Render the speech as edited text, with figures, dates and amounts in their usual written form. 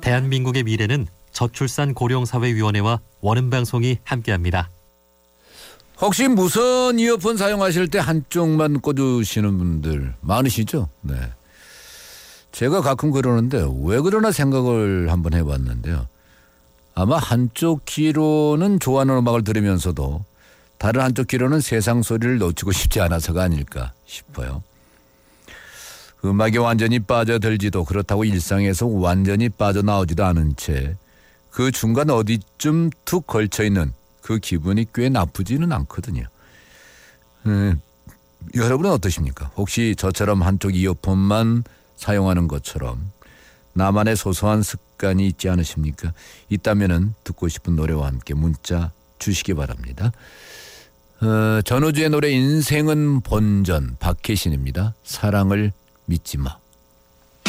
대한민국의 미래는 저출산 고령사회위원회와 원음방송이 함께합니다. 혹시 무선 이어폰 사용하실 때 한쪽만 꽂으시는 분들 많으시죠? 네. 제가 가끔 그러는데 왜 그러나 생각을 한번 해봤는데요. 아마 한쪽 귀로는 좋아하는 음악을 들으면서도 다른 한쪽 귀로는 세상 소리를 놓치고 싶지 않아서가 아닐까 싶어요. 음악에 완전히 빠져들지도 그렇다고 일상에서 완전히 빠져나오지도 않은 채 그 중간 어디쯤 툭 걸쳐있는 그 기분이 꽤 나쁘지는 않거든요. 여러분은 어떠십니까? 혹시 저처럼 한쪽 이어폰만 사용하는 것처럼 나만의 소소한 습관이 있지 않으십니까? 있다면은 듣고 싶은 노래와 함께 문자 주시기 바랍니다. 전호주의 노래 인생은 본전, 박혜신입니다. 사랑을 믿지 마.